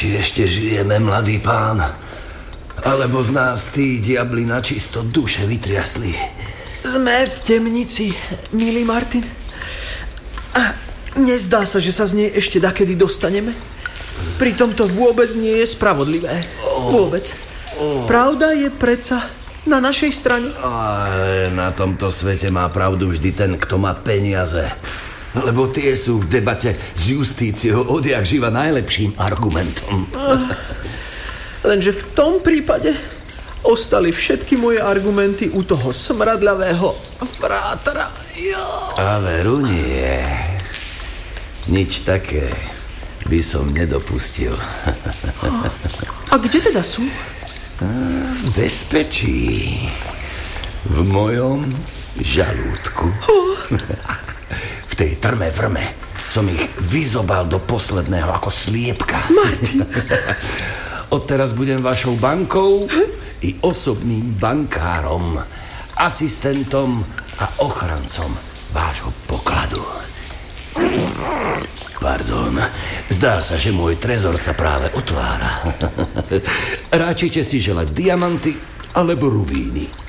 či ešte žijeme, mladý pán. Alebo z nás tí diabli načisto duše vytriasli. Sme v temnici, milý Martin. A nezdá sa, že sa z nej ešte dakedy dostaneme? Pritom to vôbec nie je spravodlivé. Vôbec. Pravda je predsa na našej strane. Na tomto svete má pravdu vždy ten, kto má peniaze. Lebo tie sú v debate s justíciou odjak živa najlepším argumentom. Lenže v tom prípade ostali všetky moje argumenty u toho smradľavého frátra. A veru nie. Nič také by som nedopustil. A kde teda sú? V bezpečí. V mojom žalúdku. V tej trme vrme som ich vyzobal do posledného ako sliepka. Martin! Odteraz budem vašou bankou i osobným bankárom, asistentom a ochrancom vášho pokladu. Pardon, zdá sa, že môj trezor sa práve otvára. Ráčite si želať diamanty alebo rubíny?